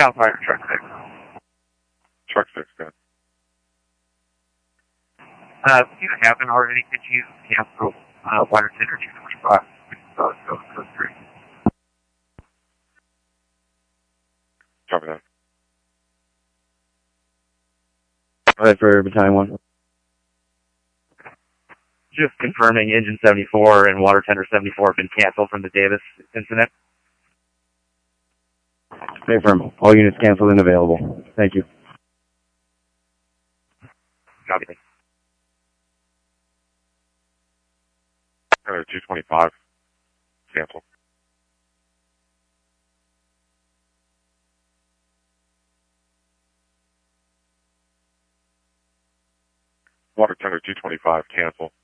Cal Fire Truck 6. Truck 6, good. If you haven't already, could you cancel Water Tender 225? Code 3. Copy that. All right, for Battalion 1. Just confirming Engine 74 and Water Tender 74 have been canceled from the Davis incident. Stay firm. All units canceled and available. Thank you. Copy. Tender 225. Cancel. Water Tender 225, cancel.